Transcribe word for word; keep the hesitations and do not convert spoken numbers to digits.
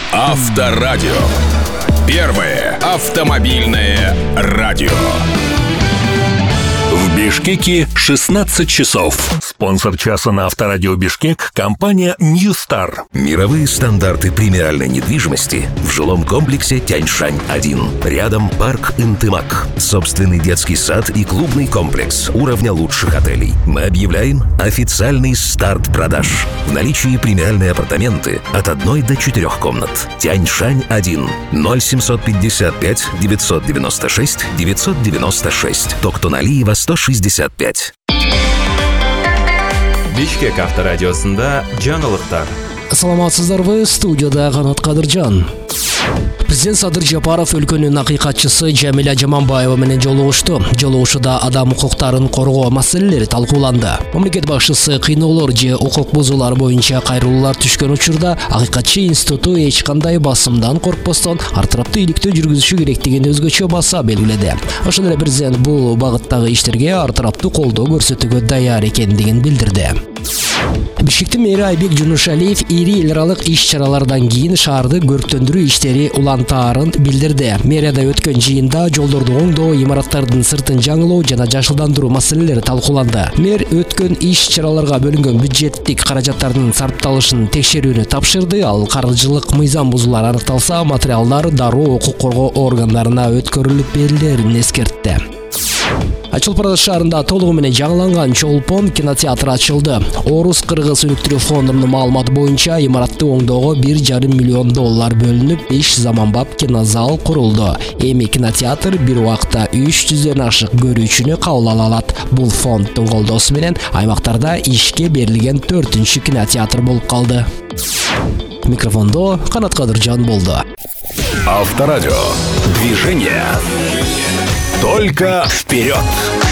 Авторадио. Первое автомобильное радио. В Бишкеке шестнадцать часов. Спонсор часа на Авторадио Бишкек — компания New Star. Мировые стандарты премиальной недвижимости в жилом комплексе Тяньшань один. Рядом парк Интымак. Собственный детский сад и клубный комплекс уровня лучших отелей. Мы объявляем официальный старт продаж. В наличии премиальные апартаменты от одной до четырех комнат. Тяньшань один. ноль семьсот пятьдесят пять девятьсот девяносто шесть девятьсот девяносто шесть. Токтоналиева сто шестьдесят пять. Бишкек авторадиосында жаңылыктар. Саламатсыздарбы, студияда Канат Кадыржан. Президент Садыр Жапаров өлкөнүн акыйкатчысы Жамиля Жаманбаева менен жолугушту. Жолугушууда адам укуктарын коргоо маселелери талкууланды. Мамлекет башчысы кыйноолор же укук бузуулар боюнча кайрылуулар түшкөн учурда акыйкатчы институту эч кандай басымдан коркпостон артыраптуу иликтөө жүргүзүшү керектигин өзгөчө баса белгиледи. Ошондой эле президент бул багыттагы иштерге артыраптуу колдоо көрсөтүүгө даяр экендигин билдирди. Бишкектин мэри Айбек Жунушалиев ири эл аралык иш-чаралардан кийин шаарды көрктөндүрүү иштери улантаарын билдирди. Мэрияда өткөн жыйында жолдорду оңдоо, имараттардын сыртын жаңылоо жана жашылдандыруу маселелери талкууланды. Мэр өткөн иш-чараларга бөлүнгөн бюджеттик каражаттардын сарпталышын текшерүүнү тапшырды. Ал каржылык мыйзам бузуулар аныкталса, материалдар дароо укук коргоо органдарына өткөрүлүп берилерин эскертти. Ачылпарат шаарында толугу менен жаңыланган Чолпон кинотеатры ачылды. Орус кыргыз өнүктүрүү фондунун маалыматы боюнча имаратты оңдоого бир жарым миллион доллар бөлүнүп, беш заманбап кинозал курулду. Эми кинотеатр бир убакта үч жүздөн ашык көрүүчүнү кабыл ала алат. Бул фонддун колдоосу менен аймактарда ишке берилген төртүнчү кинотеатр болуп калды. Микрофондо Канат Кадыржан болду. Авторадио. Движение. Только вперед!